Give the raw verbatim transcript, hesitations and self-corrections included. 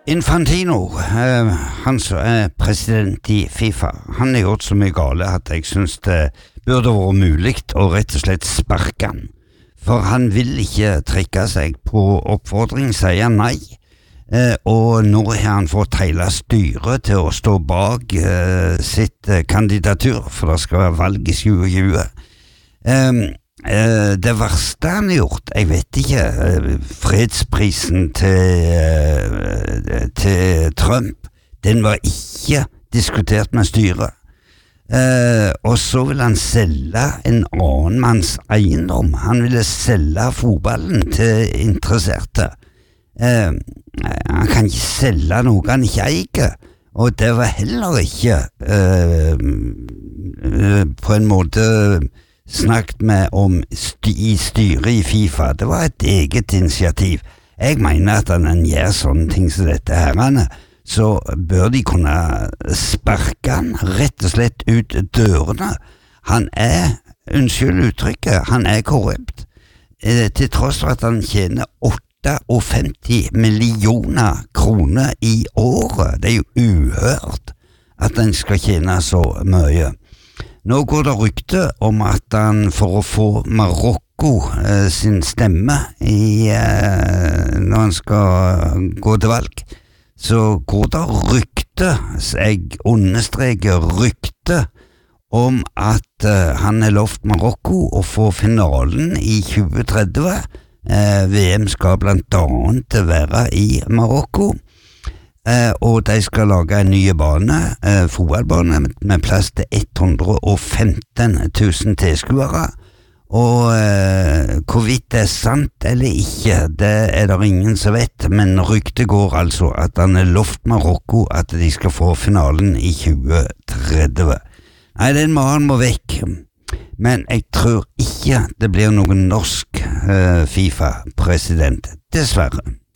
Infantino, eh, han som er president i FIFA, han har gjort så mye gale at jeg synes det burde være mulig å rett og slett sparke han. For han vil ikke trekke seg på oppfordring, sier nei. Eh, og nå har han fått hele styret til å stå bak eh, sitt eh, kandidatur, for det skal være valg i tjue tjue. Eh, eh, det verste han har gjort, jeg vet ikke, eh, fredsprisen til, eh, til Trump, den var ikke diskutert med styret. Eh, og så vil han selge en annen manns eiendom. Han ville selge fotballen til interesserte. Eh, han kan ikke selge noe han ikke eier, og det var heller ikke eh, på en måte snakket med om st i styret i FIFA. Det var et eget initiativ. Jeg mener at når han gjør sånne ting som dette her, så bør de kunne sparke han rett og slett ut dørene. Han er, unnskyld uttrykket, han er korrupt. Eh, til tross for at han tjener åtte og femti millioner kroner i året. Det er jo uhørt at han skal tjene så mye. Nå går det rykte om at han for å få Marokko eh, sin stemme i, eh, når han skal gå til valg, så går det rykte, jeg understreker rykte, om at eh, han har lovt Marokko å få finalen i tjue tretti. Eh, V M skal blant annet være i Marokko, eh, og de skal lage en ny bane, eh, fotballbane med plass til hundre og femten tusen tilskuere, og eh, hvorvidt det er sant eller ikke, det er det ingen som vet, men ryktet går altså at han har lovt Marokko at de skal få finalen i tjue tretti. Nei, den mannen må vekk. Men jeg tror ikke det blir noen norsk uh, FIFA-president, dessverre.